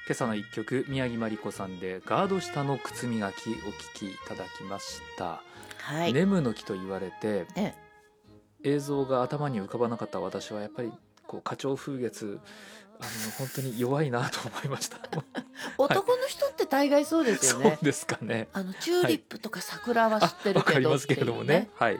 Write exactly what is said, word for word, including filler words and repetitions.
今朝の一曲、宮城まりこさんでガード下の靴磨き、お聴きいただきました。 はい。 ネムの木と言われてえ映像が頭に浮かばなかった私はやっぱりこう花鳥風月、あの本当に弱いなと思いました男の人って大概そうですよそうね。 ですかね。 あのチューリップとか桜は知ってるわかけりますけどっていうれどもねね。 はい